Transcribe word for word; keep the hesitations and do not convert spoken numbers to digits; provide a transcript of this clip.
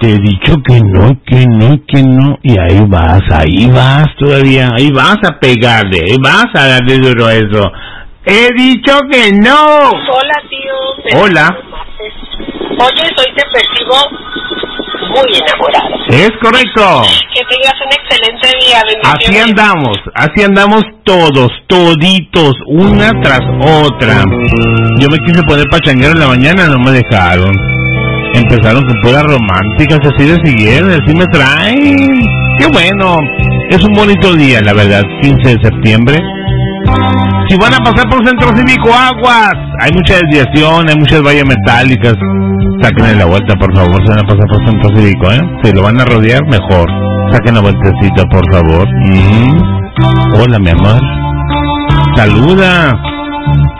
te he dicho que no, que no, que no, y ahí vas, ahí vas todavía, ahí vas a pegarle, ahí vas a darle duro a eso. He dicho que no. Hola, tío. Hola. Oye, hoy te percibo muy enamorado. Es correcto. Que tengas un excelente día. Así andamos, así andamos todos, toditos, una tras otra. Yo me quise poner pachanguero en la mañana, no me dejaron. Empezaron con puras románticas, así de siguieron, así me traen. Qué bueno, es un bonito día, la verdad, quince de septiembre. Si van a pasar por Centro Cívico, aguas. Hay mucha desviación, hay muchas vallas metálicas. Saquen la vuelta, por favor, se van a pasar por Centro Cívico, ¿eh? Si lo van a rodear, mejor. Saquen la vueltecita, por favor. Mm. Hola, mi amor. Saluda.